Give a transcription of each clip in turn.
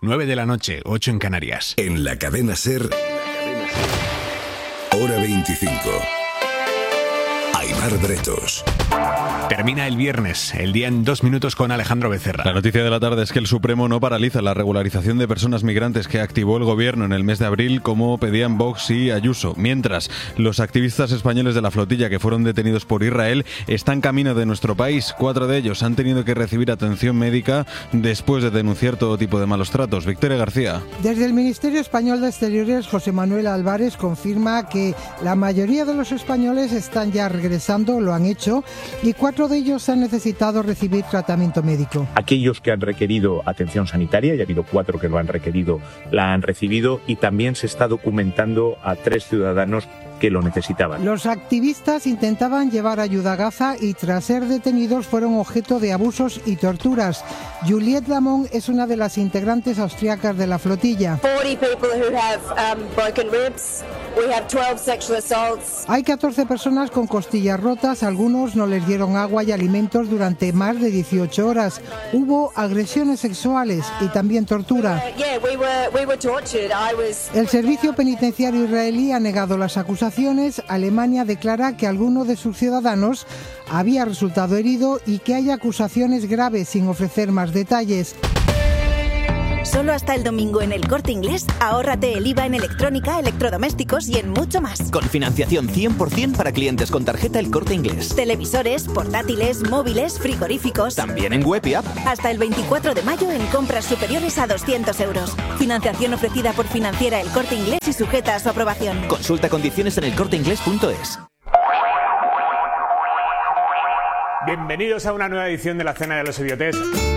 9 de la noche, 8 en Canarias. En la cadena SER, hora 25. Aimar Bretos. Termina el viernes, el día en 2 minutos con Alejandro Becerra. La noticia de la tarde es que el Supremo no paraliza la regularización de personas migrantes que activó el gobierno en el mes de abril, como pedían Vox y Ayuso. Mientras, los activistas españoles de la flotilla que fueron detenidos por Israel están camino de nuestro país. 4 de ellos han tenido que recibir atención médica después de denunciar todo tipo de malos tratos. Victoria García. Desde el Ministerio Español de Exteriores, José Manuel Álvarez confirma que la mayoría de los españoles están ya regresando, lo han hecho, y 4 de ellos han necesitado recibir tratamiento médico. Aquellos que han requerido atención sanitaria, y ha habido 4 que lo han requerido, la han recibido, y también se está documentando a 3 ciudadanos que lo necesitaban. Los activistas intentaban llevar ayuda a Gaza y tras ser detenidos fueron objeto de abusos y torturas. Juliette Lamont es una de las integrantes austriacas de la flotilla. 40 people who have broken ribs. We have 12 sexual assaults. Hay 14 personas con costillas rotas, algunos no les dieron agua y alimentos durante más de 18 horas. Hubo agresiones sexuales y también tortura. El servicio penitenciario israelí ha negado las acusaciones. Alemania declara que alguno de sus ciudadanos había resultado herido y que hay acusaciones graves sin ofrecer más detalles. Solo hasta el domingo en El Corte Inglés, ahórrate el IVA en electrónica, electrodomésticos y en mucho más. Con financiación 100% para clientes con tarjeta El Corte Inglés. Televisores, portátiles, móviles, frigoríficos. También en web y app. Hasta el 24 de mayo en compras superiores a 200 euros. Financiación ofrecida por Financiera El Corte Inglés y sujeta a su aprobación. Consulta condiciones en elcorteinglés.es. Bienvenidos a una nueva edición de la Cena de los Idiotes.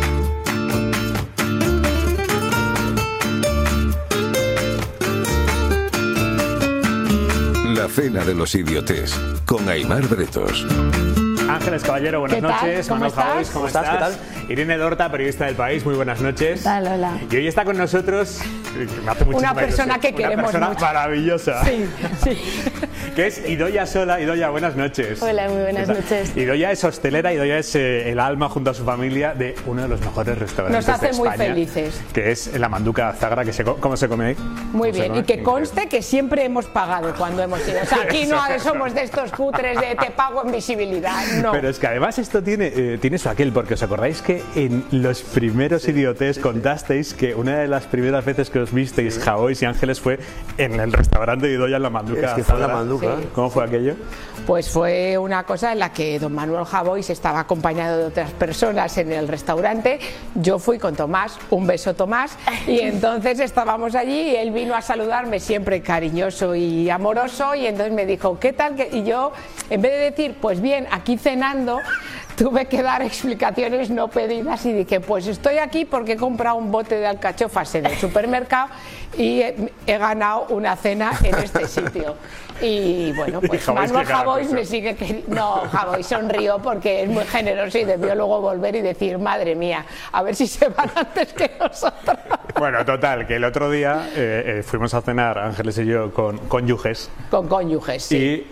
La Cena de los Idiotes, con Aimar Bretos. Ángeles Caballero, buenas noches. ¿Cómo Manuel estás? Javois, ¿cómo estás? ¿Qué tal? Irene Dorta, periodista del País, muy buenas noches. Tal, hola. Y hoy está con nosotros, me hace muchísima una persona ilusión, que queremos una persona mucho. maravillosa. Sí, sí. Que es Idoia Sola. Idoia, buenas noches. Hola, muy buenas noches. Idoia es hostelera, Idoia es el alma junto a su familia de uno de los mejores restaurantes Nos hace de España, muy felices. Que es la Manduca Zagra, que ¿cómo se come ahí? Muy bien, come? y que conste que siempre hemos pagado cuando hemos ido. O sea, aquí no somos de estos cutres de te pago en visibilidad, no. Pero es que además esto tiene su aquel, porque os acordáis que en los primeros Idiotes contasteis que una de las primeras veces que os visteis Javois y Ángeles fue en el restaurante de Idoia en la Manduca. Es que fue la Manduca. Sí. ¿Cómo fue aquello? Pues fue una cosa en la que don Manuel Javois estaba acompañado de otras personas en el restaurante. Yo fui con Tomás, un beso Tomás, y entonces estábamos allí y él vino a saludarme siempre cariñoso y amoroso, y entonces me dijo, ¿qué tal? Y yo, en vez de decir, pues bien, aquí cenando, tuve que dar explicaciones no pedidas y dije, pues estoy aquí porque he comprado un bote de alcachofas en el supermercado y he ganado una cena en este sitio. Y bueno, pues Manuel Javois me sigue queriendo. No, Javois sonrió porque es muy generoso y debió luego volver y decir, madre mía, a ver si se van antes que nosotros. Bueno, total, que el otro día fuimos a cenar, Ángeles y yo, con cónyuges. Con cónyuges, sí.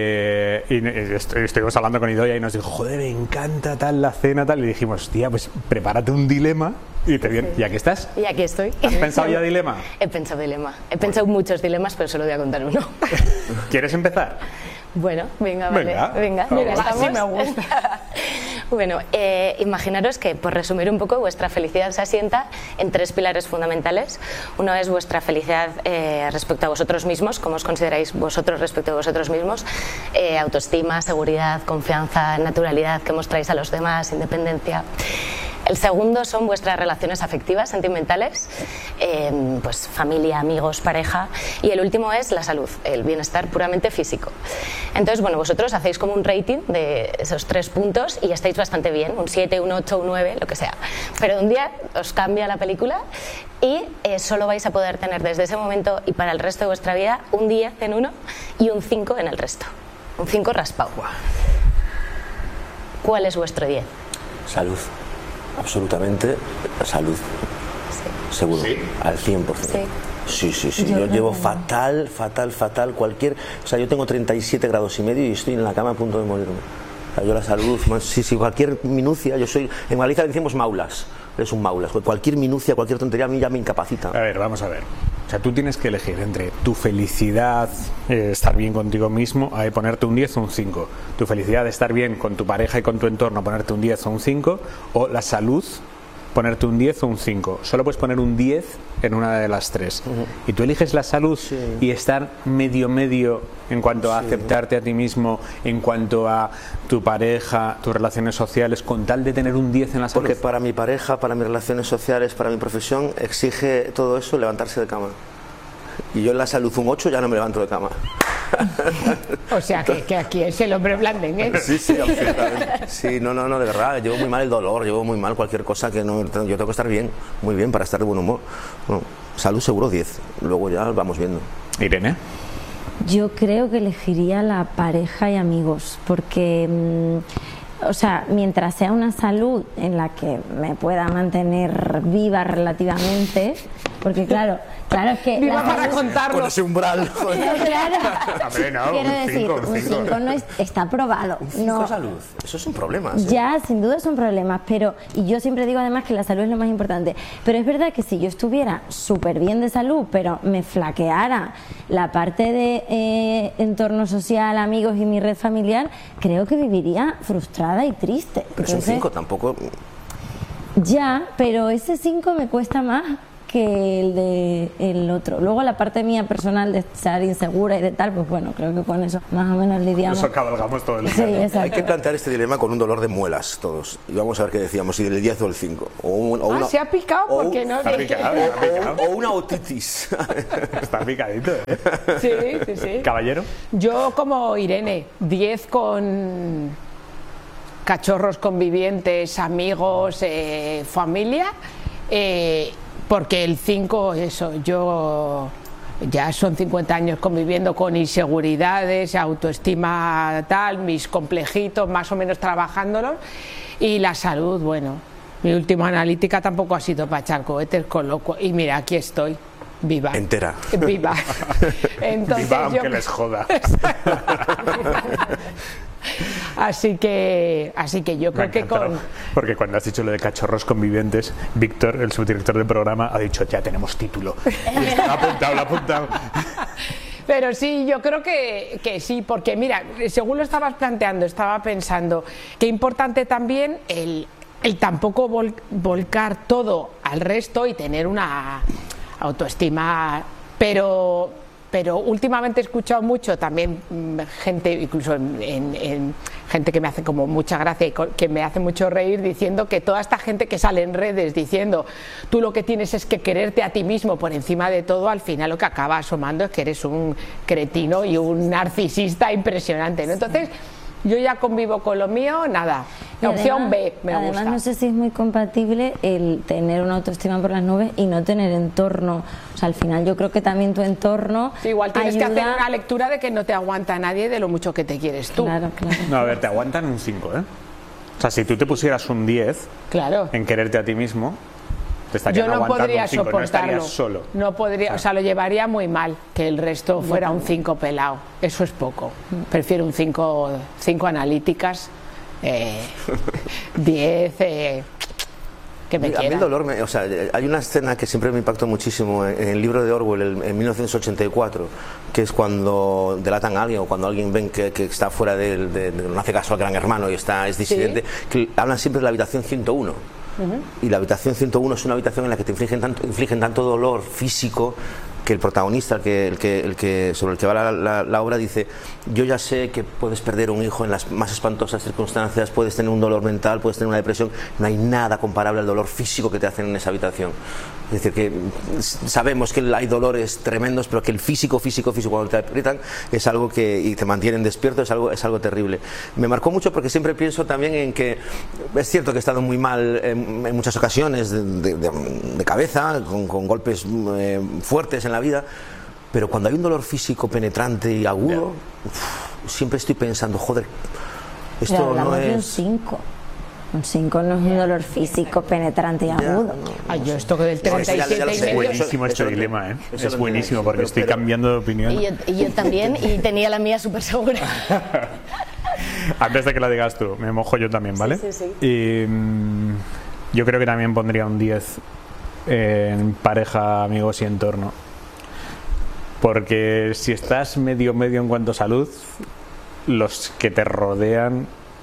Y estuvimos hablando con Idoia y nos dijo, joder, me encanta tal la cena, tal. Y dijimos, tía, pues prepárate un dilema y te viene. ¿Y aquí estás? Y aquí estoy. ¿Has pensado ya dilema? He pensado dilema. He pensado muchos dilemas, pero solo voy a contar uno. ¿Quieres empezar? Bueno, venga, vale. Venga, mira, estamos. así me gusta. Bueno, imaginaros que, por resumir un poco, vuestra felicidad se asienta en 3 pilares fundamentales. Uno es vuestra felicidad respecto a vosotros mismos, cómo os consideráis vosotros respecto a vosotros mismos, autoestima, seguridad, confianza, naturalidad que mostráis a los demás, independencia. El segundo son vuestras relaciones afectivas, sentimentales, pues familia, amigos, pareja. Y el último es la salud, el bienestar puramente físico. Entonces, bueno, vosotros hacéis como un rating de esos 3 puntos y estáis bastante bien, un 7, un 8, un 9, lo que sea. Pero un día os cambia la película y solo vais a poder tener desde ese momento y para el resto de vuestra vida un 10 en uno y un 5 en el resto. Un 5 raspado. ¿Cuál es vuestro 10? Salud. Absolutamente salud. Sí. Seguro. ¿Sí? Al 100%. Sí. Sí. Yo llevo fatal. O sea, yo tengo 37 grados y medio y estoy en la cama a punto de morirme. O sea, yo la salud, sí, cualquier minucia, yo soy. En Galicia le decimos maulas. eres un maulas. Cualquier minucia, cualquier tontería a mí ya me incapacita. A ver, vamos a ver. O sea, tú tienes que elegir entre tu felicidad, estar bien contigo mismo, a ponerte un 10 o un 5. Tu felicidad de estar bien con tu pareja y con tu entorno, ponerte un 10 o un 5. O la salud, ponerte un 10 o un 5. Solo puedes poner un 10 en una de las tres. Y tú eliges la salud y estar medio en cuanto a aceptarte a ti mismo, en cuanto a tu pareja, tus relaciones sociales, con tal de tener un 10 en la salud. Porque para mi pareja, para mis relaciones sociales, para mi profesión, exige todo eso levantarse de cama. Y yo en la salud un 8 ya no me levanto de cama. O sea, que aquí es el hombre Blandén, ¿eh? Sí, absolutamente. Sí, no, de verdad, llevo muy mal el dolor, llevo muy mal cualquier cosa que no... Yo tengo que estar bien, muy bien, para estar de buen humor. Bueno, salud seguro 10, luego ya vamos viendo. Irene. Yo creo que elegiría la pareja y amigos, porque... O sea, mientras sea una salud en la que me pueda mantener viva relativamente, porque claro es que... Viva para contarlo. Con ese umbral. Quiero decir, un 5 no está probado. Un 5 salud, eso es un problema. ¿Sí? Ya, sin duda son problemas, pero... Y yo siempre digo además que la salud es lo más importante. Pero es verdad que si yo estuviera súper bien de salud, pero me flaqueara la parte de entorno social, amigos y mi red familiar, creo que viviría frustrada y triste. Pero es un 5 tampoco... Ya, pero ese 5 me cuesta más que el de el otro. Luego la parte mía personal de estar insegura y de tal, pues bueno, creo que con eso más o menos lidiamos. Eso cabalgamos todo el día. Sí, exacto. Hay que plantear este dilema con un dolor de muelas todos. Y vamos a ver qué decíamos, si del 10 o el 5. Se ha picado porque no... O una otitis. Está picadito, ¿eh? Sí. ¿Caballero? Yo como Irene, 10 con cachorros convivientes, amigos, familia, porque el 5, eso, yo ya son 50 años conviviendo con inseguridades, autoestima tal, mis complejitos, más o menos trabajándolos, y la salud, bueno, mi última analítica tampoco ha sido para echar cohetes, con lo cual, y mira, aquí estoy. Viva. Entera. Viva. Entonces, viva aunque les joda. Así que yo creo que porque cuando has dicho lo de cachorros convivientes, Víctor, el subdirector del programa, ha dicho ya tenemos título. Lo ha apuntado. Pero sí, yo creo que sí, porque mira, según lo estabas planteando, estaba pensando qué importante también el tampoco volcar todo al resto y tener una autoestima, pero últimamente he escuchado mucho también gente, incluso en gente que me hace como mucha gracia y que me hace mucho reír, diciendo que toda esta gente que sale en redes diciendo tú lo que tienes es que quererte a ti mismo por encima de todo, al final lo que acaba asomando es que eres un cretino y un narcisista impresionante, ¿no? Entonces yo ya convivo con lo mío, nada. La opción B me gusta. Además, no sé si es muy compatible el tener una autoestima por las nubes y no tener entorno. O sea, al final yo creo que también tu entorno igual tienes ayuda... que hacer una lectura de que no te aguanta nadie de lo mucho que te quieres tú. Claro. No, a ver, te aguantan un 5, ¿eh? O sea, si tú te pusieras un 10 en quererte a ti mismo... Yo no podría soportarlo, no solo. No podría, o sea, lo llevaría muy mal que el resto fuera un 5 pelado, eso es poco. Prefiero un 5 analíticas, 10 que me quieran. El dolor, o sea, hay una escena que siempre me impactó muchísimo en el libro de Orwell, en 1984, que es cuando delatan a alguien o cuando alguien ven que está fuera no hace caso al gran hermano y es disidente, que hablan siempre de la habitación 101. Y la habitación 101 es una habitación en la que te infligen tanto dolor físico que el protagonista, el que sobre el que va la obra, dice: yo ya sé que puedes perder un hijo en las más espantosas circunstancias, puedes tener un dolor mental, puedes tener una depresión, no hay nada comparable al dolor físico que te hacen en esa habitación. Es decir, que sabemos que hay dolores tremendos, pero que el físico cuando te aprietan es algo que y te mantienen despierto, es algo terrible. Me marcó mucho porque siempre pienso también en que es cierto que he estado muy mal en muchas ocasiones de cabeza, con golpes fuertes en la vida, pero cuando hay un dolor físico penetrante y agudo, siempre estoy pensando, joder, esto no es... Un 5 no es un dolor físico penetrante y agudo. Ay, yo esto que del 37 es buenísimo este dilema, ¿eh? Es buenísimo porque estoy cambiando de opinión. Y yo también, y tenía la mía súper segura. Antes de que la digas tú, me mojo yo también, ¿vale? Sí. Y Yo creo que también pondría un 10 en pareja, amigos y entorno. Porque si estás medio en cuanto a salud, los que te rodean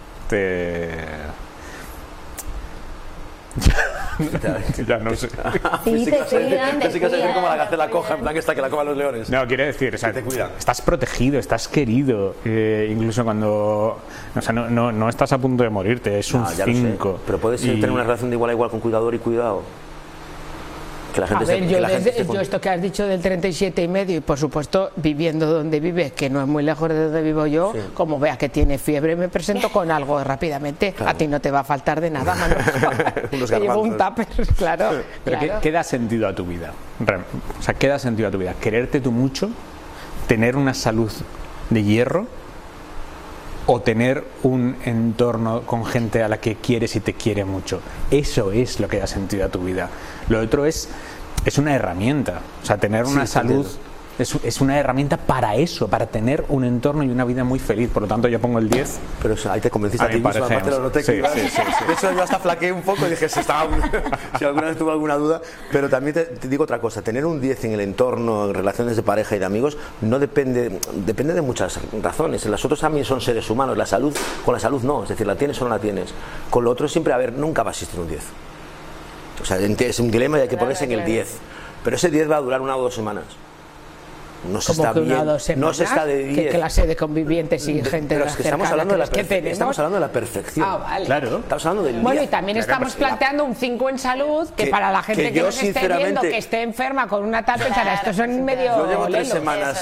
ya no sé. Sí, te cuidan, Pensé que sería como la gacela coja, en plan que está que la coman los leones. No, quiere decir, o sea, te cuidan. Estás protegido, estás querido, incluso cuando, o sea, no estás a punto de morirte, es un 5. Pero puedes tener una relación de igual a igual con cuidador y cuidado. Que la gente yo esto que has dicho del 37,5 y por supuesto viviendo donde vive, que no es muy lejos de donde vivo yo, como vea que tiene fiebre me presento con algo rápidamente. Claro. A ti no te va a faltar de nada, Manu. Te llevo un tupper, claro. Pero claro. ¿Qué da sentido a tu vida? O sea, ¿qué da sentido a tu vida? ¿Quererte tú mucho? ¿Tener una salud de hierro? ¿O tener un entorno con gente a la que quieres y te quiere mucho? Eso es lo que da sentido a tu vida. Lo otro es una herramienta. O sea, tener una salud es una herramienta para eso, para tener un entorno y una vida muy feliz. Por lo tanto, yo pongo el 10. Pero o sea, ahí te convenciste a ti mismo, aparte lo noté que de hecho yo hasta flaqueé un poco y dije, si alguna vez tuve alguna duda. Pero también te digo otra cosa, tener un 10 en el entorno, en relaciones de pareja y de amigos, no depende de muchas razones. Las otras también son seres humanos, la salud, con la salud no, es decir, la tienes o no la tienes. Con lo otro siempre, nunca va a existir un 10. O sea, es un dilema y hay que ponerse en el 10. Pero ese 10 va a durar 1 o 2 semanas. No se está bien, no se está de 10. ¿Qué clase de convivientes y gente pero es que estamos hablando de la perfección. Ah, vale. Claro. Estamos hablando del 10. Y también estamos planteando un 5 en salud, que para la gente que nos esté viendo, que esté enferma con una tal, pensará, estos son medio yo llevo 3 semanas